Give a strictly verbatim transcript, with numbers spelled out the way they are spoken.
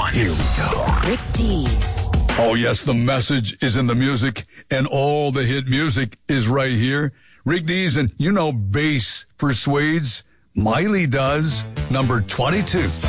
Here we go. Rick Dees. Oh, yes, the message is in the music, and all the hit music is right here. Rick Dees, and you know bass persuades. Miley does. Number twenty-two.